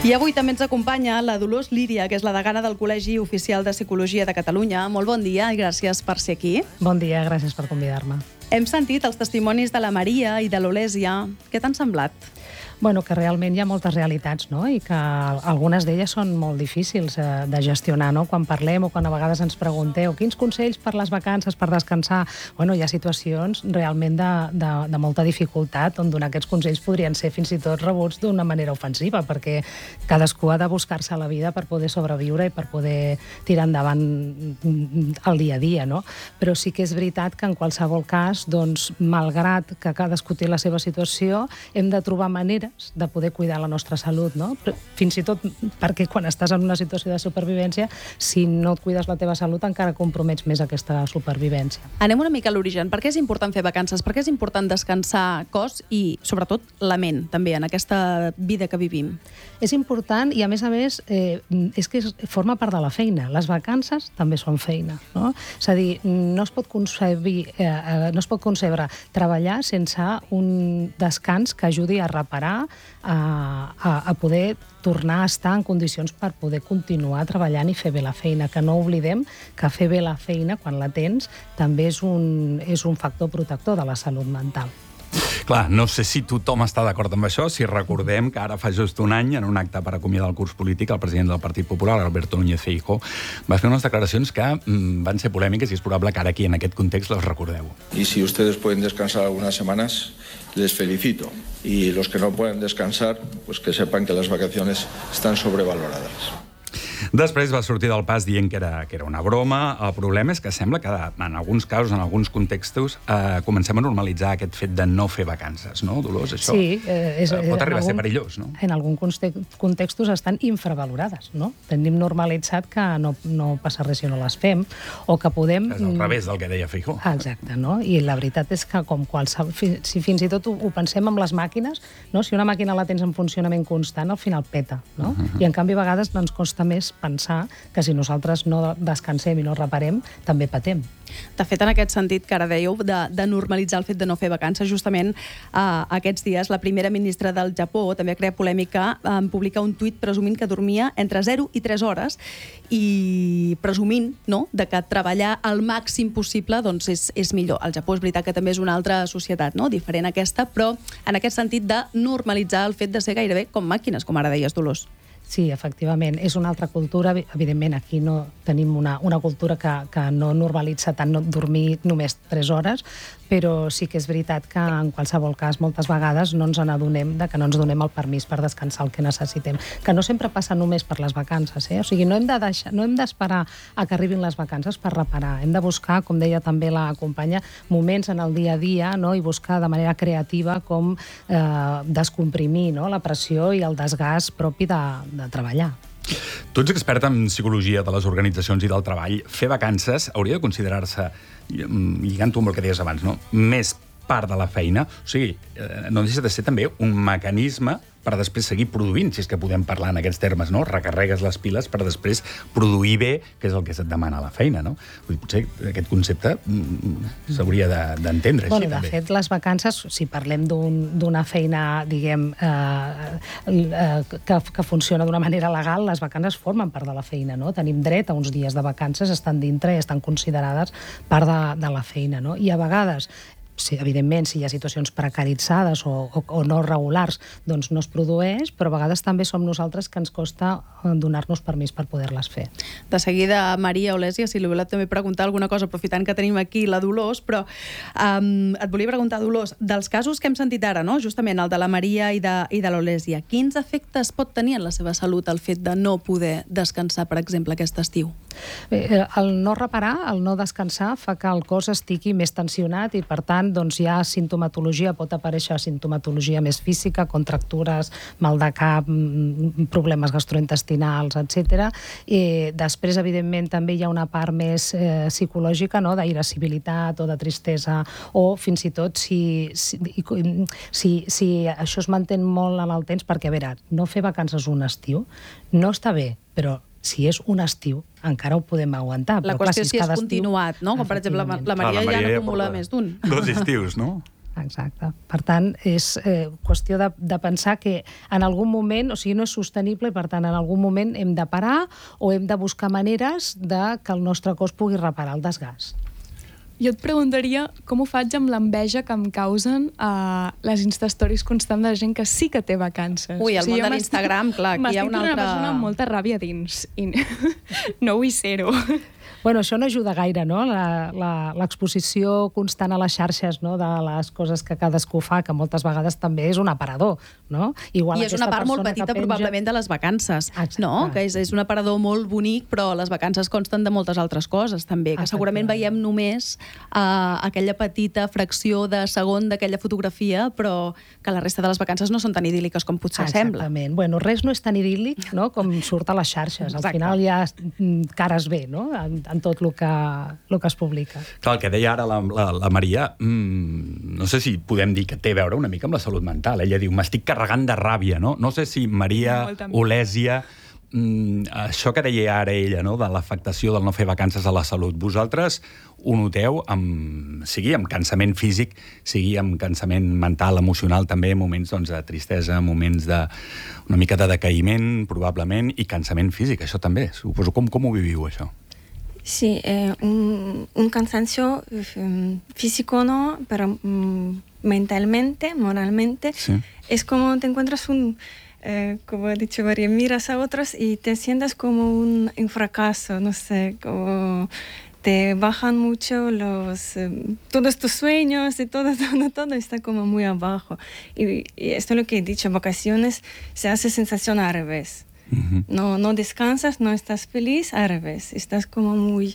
I avui també ens acompanya la Dolors Líria, que és la degana del Col·legi Oficial de Psicologia de Catalunya. Molt bon dia i gràcies per ser aquí. Bon dia, gràcies per convidar-me. Hem sentit els testimonis de la Maria i de l'Olèsia. Què t'han semblat? Bueno, que realment hi ha moltes realitats, no? I que algunes d'elles són molt difícils de gestionar, no? Quan parlem o quan a vegades ens pregunteu quins consells per les vacances, per descansar, bueno, hi ha situacions realment de molta dificultat on donar aquests consells podrien ser fins i tot rebuts d'una manera ofensiva, perquè cadascú ha de buscar-se la vida per poder sobreviure i per poder tirar endavant el dia a dia, no? Però sí que és veritat que en qualsevol cas, doncs, malgrat que cadascú té la seva situació, hem de trobar maneres de poder cuidar la nostra salut, no? Fins i tot perquè quan estàs en una situació de supervivència, si no et cuides la teva salut, encara compromets més aquesta supervivència. Anem una mica a l'origen. Per què és important fer vacances? Per què és important descansar cos i, sobretot, la ment, també, en aquesta vida que vivim? És important i, a més, és que forma part de la feina. Les vacances també són feina, no? És a dir, no es pot concebre treballar sense un descans que ajudi a reparar, a poder tornar a estar en condicions per poder continuar treballant i fer bé la feina. Que no oblidem que fer bé la feina, quan la tens, també és un factor protector de la salut mental. Clar, no sé si tothom està d'acord amb això, si recordem que ara fa just un any, en un acte per acomiadar el curs polític, el president del Partit Popular, Alberto Núñez Feijóo, va fer unes declaracions que van ser polèmiques i és probable que ara aquí, en aquest context, les recordeu. Y si ustedes pueden descansar algunas semanas, les felicito. Y los que no pueden descansar, pues que sepan que las vacaciones están sobrevaloradas. Després va sortir del pas dient que era una broma. El problema és que sembla que en alguns casos, en alguns contextos, comencem a normalitzar aquest fet de no fer vacances, no, Dolors? Això sí, pot arribar a ser perillós, no? En alguns contextos estan infravalorades, no? Tenim normalitzat que no passa res si no les fem, o que podem... És al revés del que deia Feijóo. Exacte, no? I la veritat és que com qualsevol... Si fins i tot ho pensem amb les màquines, no? Si una màquina la tens en funcionament constant, al final peta, no? I en canvi a vegades ens costa més pensar que si nosaltres no descansem i no reparem, també patem. De fet, en aquest sentit que ara dèieu, de normalitzar el fet de no fer vacances, justament aquests dies la primera ministra del Japó també ha creat polèmica en publicar un tuit presumint que dormia entre 0 i 3 hores i presumint, no?, de que treballar al màxim possible doncs és millor. El Japó és veritat que també és una altra societat, no?, diferent a aquesta, però en aquest sentit de normalitzar el fet de ser gairebé com màquines, com ara deies, Dolors. Sí, efectivament, és una altra cultura. Evidentment, aquí no tenim una cultura que no normalitza tant dormir només 3 hores, però sí que és veritat que en qualsevol cas moltes vegades no ens n'adonem que no ens donem el permís per descansar el que necessitem. Que no sempre passa només per les vacances, O sigui, no hem d'esperar a que arribin les vacances per reparar. Hem de buscar, com deia també la companya, moments en el dia a dia, no?, i buscar de manera creativa com descomprimir, no?, la pressió i el desgast propi de treballar. Tu ets experta en psicologia de les organitzacions i del treball. Fer vacances hauria de considerar-se, lligant-ho amb el que deies abans, no?, més part de la feina. O sigui, no deixa de ser també un mecanisme per després seguir produint, si és que podem parlar en aquests termes, no? Recarregues les piles per després produir bé, que és el que se't demana a la feina, no? Vull dir, potser aquest concepte s'hauria d'entendre així, també. De fet, les vacances, si parlem d'una feina, diguem, que funciona d'una manera legal, les vacances formen part de la feina, no? Tenim dret a uns dies de vacances, estan dintre i estan considerades part de la feina, no? I a vegades, sí, evidentment, si hi ha situacions precaritzades o no regulars, doncs no es produeix, però a vegades també som nosaltres que ens costa donar-nos permís per poder-les fer. De seguida, Maria, Olèsia, si li voleu també preguntar alguna cosa, aprofitant que tenim aquí la Dolors, però et volia preguntar, Dolors, dels casos que hem sentit ara, no?, justament el de la Maria i de l'Olèsia, quins efectes pot tenir en la seva salut el fet de no poder descansar, per exemple, aquest estiu? Bé, el no reparar, el no descansar, fa que el cos estigui més tensionat i, per tant, doncs hi ha sintomatologia, pot aparèixer sintomatologia més física, contractures, mal de cap, problemes gastrointestinals, etc. I després, evidentment, també hi ha una part més psicològica, no?, d'irascibilitat o de tristesa, o fins i tot si això es manté molt en el temps, perquè, a veure, no fer vacances un estiu no està bé, però si és un estiu, encara ho podem aguantar. La qüestió és si és continuat, no? Com, per exemple, la Maria ja n'acumula més d'un. 2 estius, no? Exacte. Per tant, és qüestió de pensar que en algun moment, o sigui, no és sostenible i, per tant, en algun moment hem de parar o hem de buscar maneres de que el nostre cos pugui reparar el desgast. Jo et preguntaria com ho faig amb l'enveja que em causen les Insta-stories constants de gent que sí que té vacances. Ui, el món de l'Instagram, clar, aquí hi ha una altra... M'estic una persona amb molta ràbia dins i no vull ser-ho. Bueno, això no ajuda gaire, no? L'exposició constant a les xarxes, no? De les coses que cadascú fa, que moltes vegades també és un aparador, no? Igual i és una part molt petita, probablement, de les vacances, no? Que és un aparador molt bonic, però les vacances consten de moltes altres coses, també, que segurament veiem només aquella petita fracció de segon d'aquella fotografia, però que la resta de les vacances no són tan idíl·liques com potser sembla. Exactament. Bueno, res no és tan idíl·lic, no?, com surt a les xarxes. Al final hi ha cares bé, no?, en tot el que es publica. Clar, el que deia ara la Maria, no sé si podem dir que té a veure una mica amb la salut mental. Ella diu, m'estic carregant de ràbia, no? No sé si Maria, Olèsia, això que deia ara ella, no?, de l'afectació del no fer vacances a la salut, vosaltres ho noteu, sigui amb cansament físic, sigui amb cansament mental, emocional, també, moments de tristesa, moments una mica de decaïment, probablement, i cansament físic, això també. Suposo, com ho viviu, això? Sí, un cansancio físico no, pero mentalmente, moralmente, sí. Es como te encuentras como ha dicho María, miras a otros y te sientes como un fracaso, no sé, como te bajan mucho todos tus sueños y todo está como muy abajo. Y esto es lo que he dicho, vacaciones se hace sensación al revés. No descansas, no estás feliz, al revés. Estás como muy,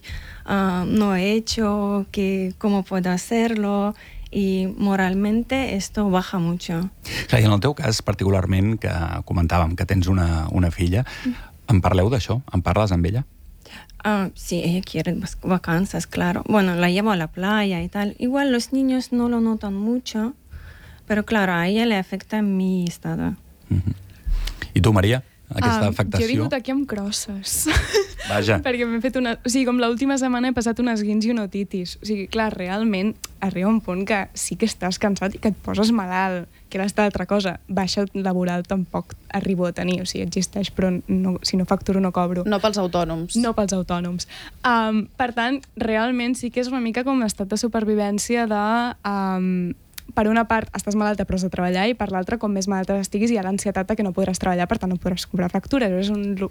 no he hecho, cómo puedo hacerlo, i moralmente esto baja mucho. Clar, i en el teu cas, particularment, que comentàvem que tens una filla, en parleu d'això? En parles amb ella? Sí, ella quiere vacanzas, claro. Bueno, la llevo a la playa y tal. Igual los niños no lo notan mucho, pero claro, a ella le afecta mi estado. I tu, Maria? Aquesta afectació? Jo he vingut aquí amb crosses. Vaja. Perquè m'he fet o sigui, com l'última setmana he passat un esguins i una otitis. O sigui, clar, realment arriba un punt que sí que estàs cansat i que et poses malalt, que era l'altra cosa. Baixa laboral tampoc arribo a tenir, o sigui, existeix, però no, si no facturo no cobro. No pels autònoms. No pels autònoms. Per tant, realment sí que és una mica com l'estat de supervivència de... per una part estàs malalta però has de treballar i per l'altra com més malalta estiguis hi ha l'ansietat que no podràs treballar, per tant no podràs cobrar factures.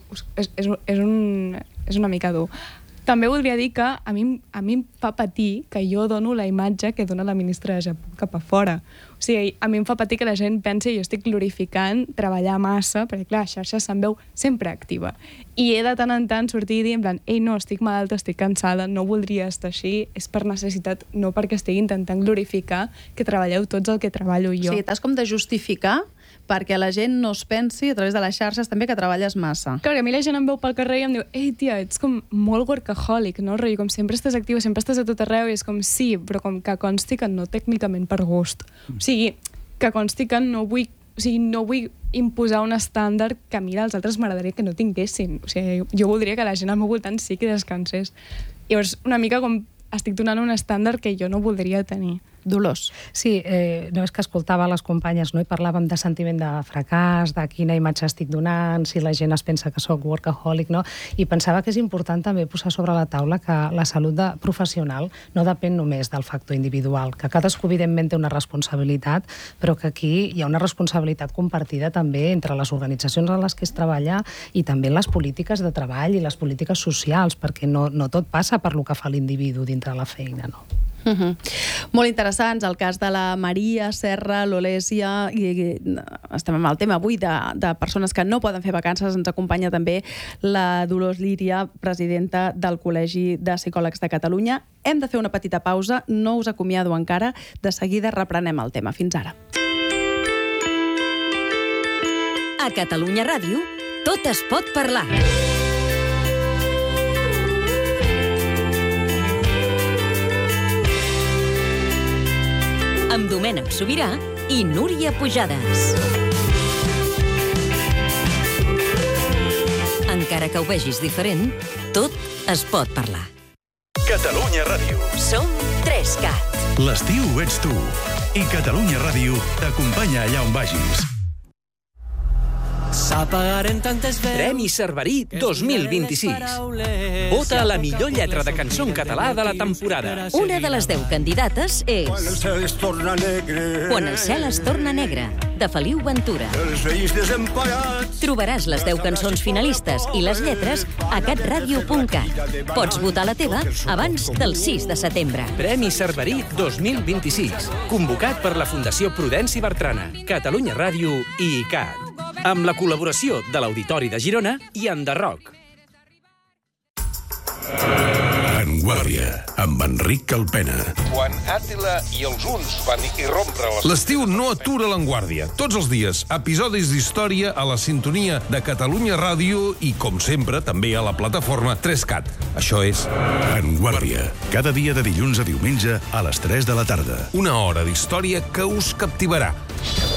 És una mica dur. També voldria dir que a mi em fa patir que jo dono la imatge que dona la ministra de Japó cap a fora. O sigui, a mi em fa patir que la gent pensi que jo estic glorificant treballar massa, perquè clar, a xarxes se'm veu sempre activa. I he de tant en tant sortir i dir en plan, ei, no, estic malalta, estic cansada, no voldria estar així, és per necessitat, no perquè estigui intentant glorificar que treballeu tots el que treballo jo. Sí, t'has com de justificar perquè la gent no es pensi a través de les xarxes també que treballes massa. Clar, a mi la gent em veu pel carrer i em diu, ei, tia, ets com molt workaholic, no? Rotllo, com sempre estàs activa, sempre estàs a tot arreu, i és com, sí, però com que consti que no tècnicament per gust. O sigui, que consti que no vull imposar un estàndard que a mi dels altres m'agradaria que no tinguessin. O sigui, jo voldria que la gent al meu voltant sí que descansés. Llavors, una mica com estic donant un estàndard que jo no voldria tenir. Dolors. Sí, no és que escoltava les companyes, no? I parlàvem de sentiment de fracàs, de quina imatge estic donant, si la gent es pensa que sóc workaholic, no? I pensava que és important també posar sobre la taula que la salut professional no depèn només del factor individual, que cadascú evidentment té una responsabilitat, però que aquí hi ha una responsabilitat compartida també entre les organitzacions en les que es treballa i també les polítiques de treball i les polítiques socials, perquè no tot passa per lo que fa l'individu dintre la feina, no? Molt interessants, el cas de la Maria Serra, l'Olèsia, i estem amb el tema avui de persones que no poden fer vacances. Ens acompanya també la Dolors Líria, presidenta del Col·legi de Psicòlegs de Catalunya. Hem de fer una petita pausa, no us acomiado encara, de seguida reprenem el tema. Fins ara. A Catalunya Ràdio, tot es pot parlar. Amb Domènec Sobirà i Núria Pujades. Encara que ho vegis diferent, tot es pot parlar. Catalunya Ràdio. Som 3CAT. L'estiu ets tu. I Catalunya Ràdio t'acompanya allà on vagis. Premi Cerverí 2026. Vota a la millor lletra de cançó en català de la temporada. Una de les 10 candidates és Quan el cel es torna negre, de Feliu Ventura. Trobaràs les 10 cançons finalistes i les lletres a catradio.cat. Pots votar la teva abans del 6 de setembre. Premi Cerverí 2026. Convocat per la Fundació Prudenci Bertrana, Catalunya Ràdio i ICAT. Amb la col·laboració de l'Auditori de Girona i Enderroc. En Guàrdia, amb Enric Calpena. Quan Àtila i els huns van irrompre l'estiu no atura l'Enguàrdia. Tots els dies, episodis d'història a la sintonia de Catalunya Ràdio i, com sempre, també a la plataforma 3CAT. Això és En Guàrdia. Cada dia de dilluns a diumenge a les 3 de la tarda. Una hora d'història que us captivarà.